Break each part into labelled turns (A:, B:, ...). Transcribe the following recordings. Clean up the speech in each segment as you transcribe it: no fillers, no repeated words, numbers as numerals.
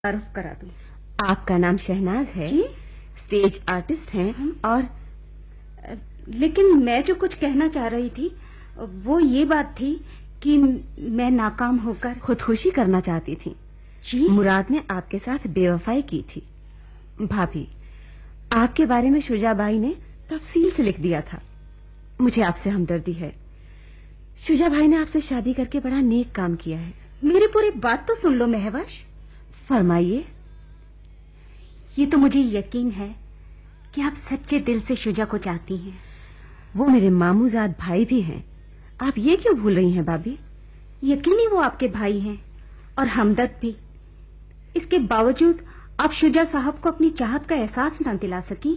A: तारुफ करा दूं।
B: आपका नाम शहनाज है
A: जी?
B: स्टेज आर्टिस्ट हैं और
A: लेकिन मैं जो कुछ कहना चाह रही थी वो ये बात थी कि मैं नाकाम होकर
B: खुदकुशी करना चाहती थी।
A: जी?
B: मुराद ने आपके साथ बेवफाई की थी। भाभी, आपके बारे में शुजाबाई ने तफसील से लिख दिया था। मुझे आपसे हमदर्दी है। शुजा भाई ने आपसे शादी करके बड़ा नेक काम किया है।
A: मेरी पूरी बात तो सुन लो महवश।
B: फरमाइए।
A: ये तो मुझे यकीन है कि आप सच्चे दिल से शुजा को चाहती हैं।
B: वो मेरे मामूजाद भाई भी हैं। आप ये क्यों भूल रही हैं भाभी?
A: यकीनी वो आपके भाई हैं और हमदर्द भी। इसके बावजूद आप शुजा साहब को अपनी चाहत का एहसास न दिला सकी।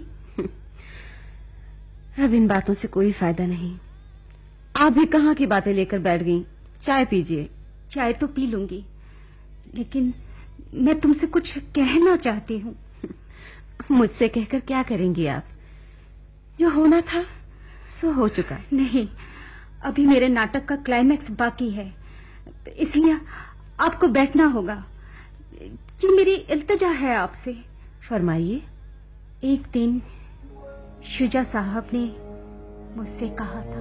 B: अब इन बातों से कोई फायदा नहीं। आप भी कहाँ की बातें लेकर बैठ गई। चाय पीजिए।
A: चाय तो पी लूंगी, लेकिन मैं तुमसे कुछ कहना चाहती हूँ।
B: मुझसे कहकर क्या करेंगी आप? जो होना था सो हो चुका।
A: नहीं, अभी मेरे नाटक का क्लाइमैक्स बाकी है, इसलिए आपको बैठना होगा। ये मेरी इल्तिजा है आपसे।
B: फरमाइए।
A: एक दिन शुजा साहब ने मुझसे कहा था।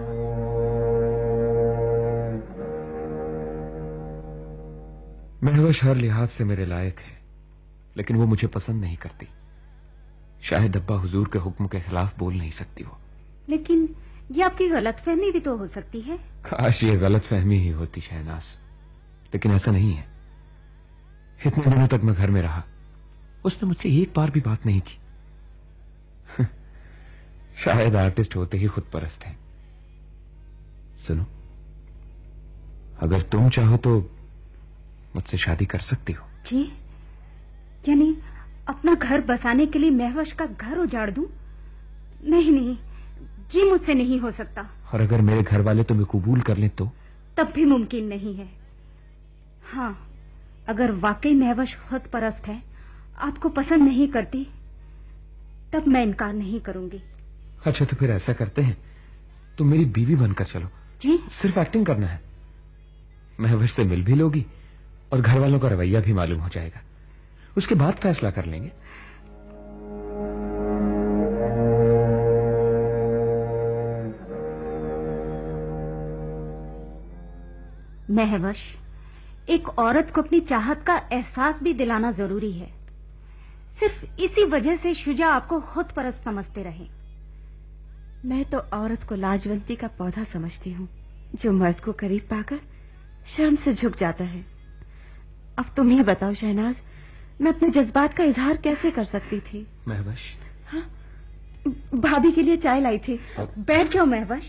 C: महवश हर लिहाज से मेरे लायक है, लेकिन वो मुझे पसंद नहीं करती। शायद अब्बा हुजूर के हुक्म के खिलाफ बोल नहीं सकती वो।
A: लेकिन ये आपकी गलतफहमी भी तो हो सकती है।
C: काश ये गलतफहमी ही होती शहनाज, लेकिन ऐसा नहीं है। इतने दिनों तक मैं घर में रहा, उसने मुझसे एक बार भी बात नहीं की। शायद आर्टिस्ट होते ही खुद परस्त हैं। सुनो, अगर तुम चाहो तो मुझसे शादी कर सकती हो।
A: जी? यानी अपना घर बसाने के लिए महवश का घर उजाड़ दूं? नहीं नहीं, ये मुझसे नहीं हो सकता।
C: और अगर मेरे घर वाले तुम्हें कबूल कर लें तो?
A: तब भी मुमकिन नहीं है। हाँ, अगर वाकई महवश खुद परस्त है, आपको पसंद नहीं करती, तब मैं इनकार नहीं करूंगी।
C: अच्छा, तो फिर ऐसा करते हैं, तुम मेरी बीवी बनकर चलो।
A: जी?
C: सिर्फ एक्टिंग करना है। महवश से मिल भी लोगी और घर वालों का रवैया भी मालूम हो जाएगा। उसके बाद फैसला कर लेंगे।
A: महवश, एक औरत को अपनी चाहत का एहसास भी दिलाना जरूरी है। सिर्फ इसी वजह से शुजा आपको खुद परस्त समझते रहे।
B: मैं तो औरत को लाजवंती का पौधा समझती हूँ, जो मर्द को करीब पाकर शर्म से झुक जाता है। अब तुम ही बताओ शहनाज, मैं अपने जज्बात का इजहार कैसे कर सकती थी?
C: महवश।
B: हाँ, भाभी के लिए चाय लाई थी।
A: बैठ जाओ महवश।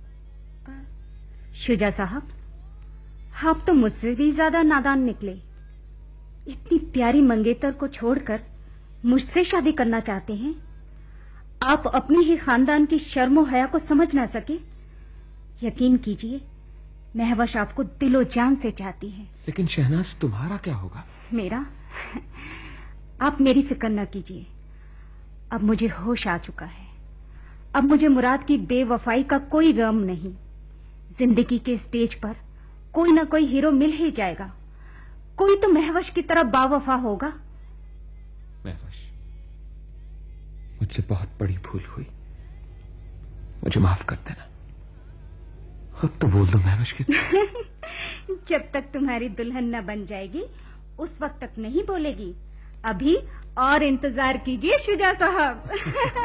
A: शुजा साहब, आप तो मुझसे भी ज्यादा नादान निकले। इतनी प्यारी मंगेतर को छोड़कर मुझसे शादी करना चाहते हैं। आप अपने ही खानदान की शर्मो हया को समझ ना सके। यकीन कीजिए, महवश आपको दिलो जान से चाहती है।
C: लेकिन शहनाज, तुम्हारा क्या होगा?
A: मेरा? आप मेरी फिक्र न कीजिए। अब मुझे होश आ चुका है। अब मुझे मुराद की बेवफाई का कोई गम नहीं। जिंदगी के स्टेज पर कोई ना कोई हीरो मिल ही जाएगा। कोई तो महवश की तरह बावफा होगा।
C: महवश, मुझसे बहुत बड़ी भूल हुई, मुझे माफ कर देना। अब तो बोल दो महवश की।
A: जब तक तुम्हारी दुल्हन न बन जाएगी उस वक्त तक नहीं बोलेगी। अभी और इंतजार कीजिए शुजा साहब।